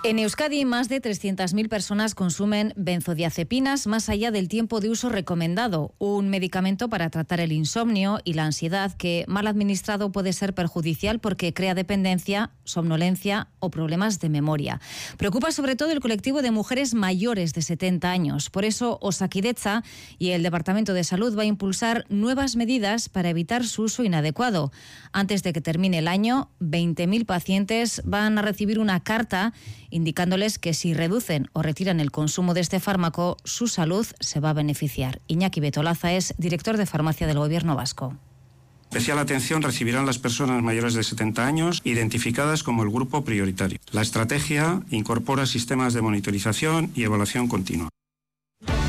En Euskadi, más de 300.000 personas consumen benzodiazepinas más allá del tiempo de uso recomendado, un medicamento para tratar el insomnio y la ansiedad que, mal administrado, puede ser perjudicial porque crea dependencia, somnolencia o problemas de memoria. Preocupa sobre todo el colectivo de mujeres mayores de 70 años. Por eso, Osakidetza y el Departamento de Salud va a impulsar nuevas medidas para evitar su uso inadecuado. Antes de que termine el año, 20.000 pacientes van a recibir una carta indicándoles que si reducen o retiran el consumo de este fármaco, su salud se va a beneficiar. Iñaki Betolaza es director de farmacia del Gobierno vasco. Especial atención recibirán las personas mayores de 70 años identificadas como el grupo prioritario. La estrategia incorpora sistemas de monitorización y evaluación continua.